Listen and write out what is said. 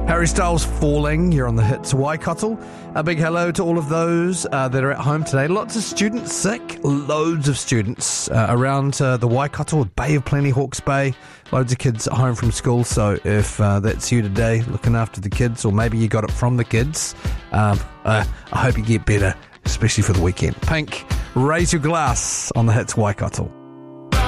Harry Styles Falling, you're on the hits Waikato. A big hello to all of those that are at home today. Lots of students sick, loads of students around the Waikato, Bay of Plenty, Hawke's Bay. Loads of kids at home from school, so if that's you today, looking after the kids, or maybe you got it from the kids, I hope you get better, especially for the weekend. Pink, Raise Your Glass on the hits Waikato.